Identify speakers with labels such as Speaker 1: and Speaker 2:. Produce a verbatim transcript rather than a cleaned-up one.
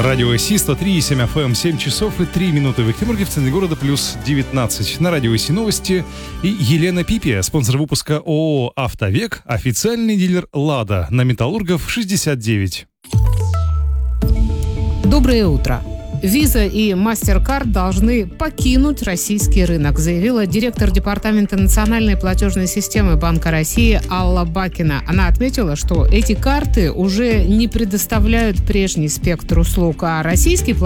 Speaker 1: Радио ИСИ сто три и семь эф эм, семь часов и три минуты в Екатеринбурге, в центре города, плюс девятнадцать. На радио ИСИ новости. И Елена Пипия, спонсор выпуска ООО «Автовек», официальный дилер «Лада» на Металлургов шестьдесят девять.
Speaker 2: Доброе утро. Visa и MasterCard должны покинуть российский рынок, заявила директор Департамента национальной платежной системы Банка России Алла Бакина. Она отметила, что эти карты уже не предоставляют прежний спектр услуг, а российский